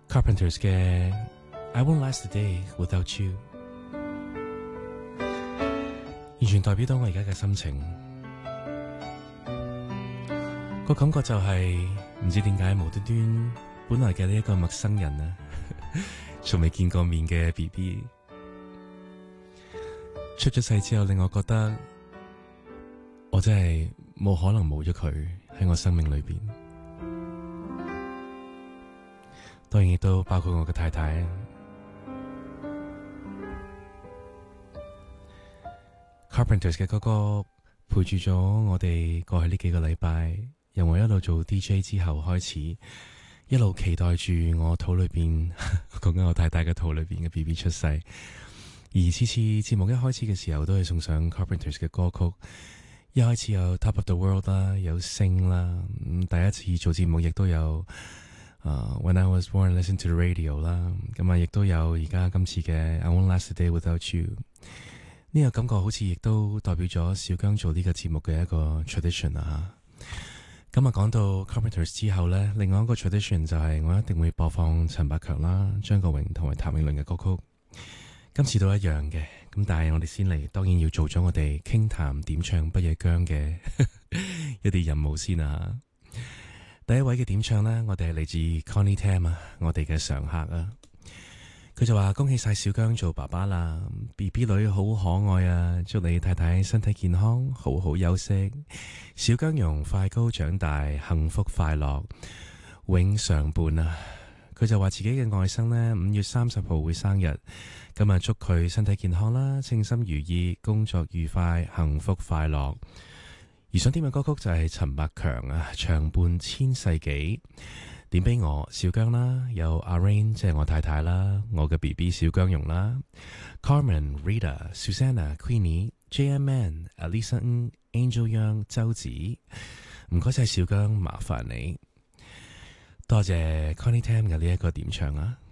Carpenters 嘅 I Won't Last a Day Without You， 完全代表到我而家嘅心情。個感覺就係唔知點解無端端本來嘅呢一個陌生人啊，從未見過面嘅 BB 出咗世之後，令我覺得我真係冇可能冇咗佢喺我生命裏邊。當然亦都包括我嘅太太。Carpenters 嘅歌歌陪住咗我哋過去呢幾個禮拜，由我一路做 DJ 之後開始，一路期待住我肚裏邊講緊我太太嘅肚裏邊嘅 BB 出世。而次次節目一開始嘅時候，都係送上 Carpenters 嘅歌曲。一開始有 Top of the World 啦，有星啦，第一次做節目亦都有When I Was Born Listen to the Radio 啦，咁啊亦都有而家今次嘅 I Won't Last a Day Without You。呢個感覺好似亦都代表咗小姜做呢個節目嘅一個 tradition 啊。咁啊講到 Carpenters 之後呢，另外一個 tradition 就係我一定會播放陳百強啦、張國榮同埋譚詠麟嘅歌曲。今次都一樣嘅，咁但係我哋先嚟，當然要做咗我哋傾談點唱不夜姜嘅一啲任務先啊。第一位嘅點唱呢，我哋係嚟自 Connie Tam 啊，我哋嘅常客啊。佢就話恭喜晒小姜做爸爸啦 ，BB 女好可愛啊，祝你太太身體健康，好好休息，小姜蓉快高長大，幸福快樂，永常伴啊！佢就話自己嘅外甥呢，5月30號會生日，今日祝佢身體健康啦，稱心如意，工作愉快，幸福快樂。而想點嘅歌曲就係陳百強啊，長伴千世紀。點俾我小姜啦，有阿 Rain 即係我太太啦，我嘅 BB 小姜蓉啦 ，Carmen、Rita、Susanna、Queenie、JMN、Alisa、Angel Young、周子，唔該晒小姜，麻煩你，多謝 Connie Tam 嘅呢一個點唱啊。